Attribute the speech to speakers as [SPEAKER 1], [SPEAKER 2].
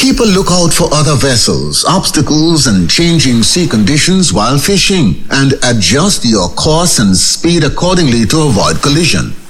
[SPEAKER 1] Keep a lookout for other vessels, obstacles, and changing sea conditions while fishing, and adjust your course and speed accordingly to avoid collision.